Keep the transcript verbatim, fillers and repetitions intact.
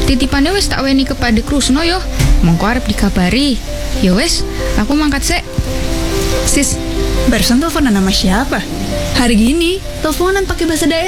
Titipannya wis tak weni kepada Krusno yo. Mongko arep dikabari. Ya wis, aku mangkat sek. Sis, barusan teleponan sama siapa? Hari gini, teleponan pakai bahasa daerah.